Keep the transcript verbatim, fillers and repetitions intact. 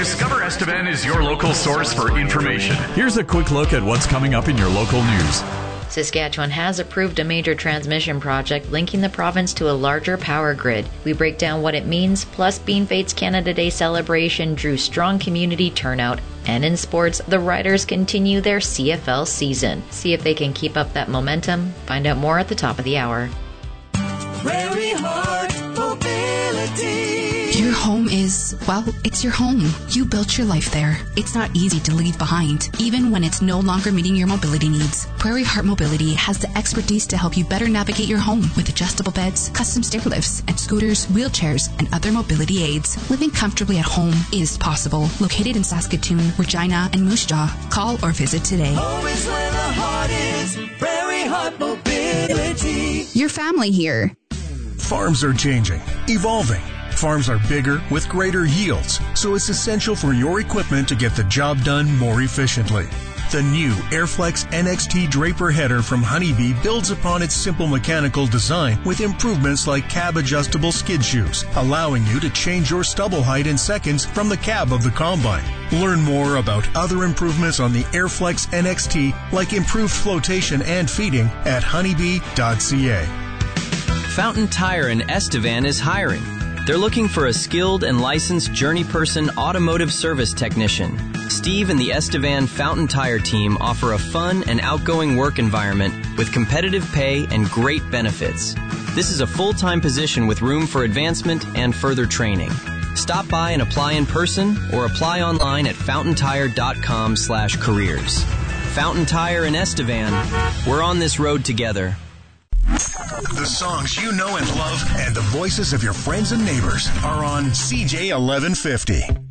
Discover Estevan is your local source for information. Here's a quick look at what's coming up in your local news. Saskatchewan has approved a major transmission project linking the province to a larger power grid. We break down what it means, plus Bean Fate's Canada Day celebration drew strong community turnout. And in sports, the Riders continue their C F L season. See if they can keep up that momentum. Find out more at the top of the hour. Prairie Heart Mobility. Your home is, well, it's your home. You built your life there. It's not easy to leave behind, even when it's no longer meeting your mobility needs. Prairie Heart Mobility has the expertise to help you better navigate your home with adjustable beds, custom stair lifts, and scooters, wheelchairs, and other mobility aids. Living comfortably at home is possible. Located in Saskatoon, Regina, and Moose Jaw. Call or visit today. Home is where the heart is. Prairie Heart Mobility. Your family here. Farms are changing, evolving. Farms are bigger with greater yields, so it's essential for your equipment to get the job done more efficiently. The new Airflex N X T Draper header from Honeybee builds upon its simple mechanical design with improvements like cab-adjustable skid shoes, allowing you to change your stubble height in seconds from the cab of the combine. Learn more about other improvements on the Airflex N X T, like improved flotation and feeding, at honeybee dot c a. Fountain Tire in Estevan is hiring. They're looking for a skilled and licensed journey person automotive service technician. Steve and the Estevan Fountain Tire team offer a fun and outgoing work environment with competitive pay and great benefits. This is a full-time position with room for advancement and further training. Stop by and apply in person or apply online at fountain tire dot com slash careers. Fountain Tire in Estevan. We're on this road together. The songs you know and love and the voices of your friends and neighbors are on C J eleven fifty.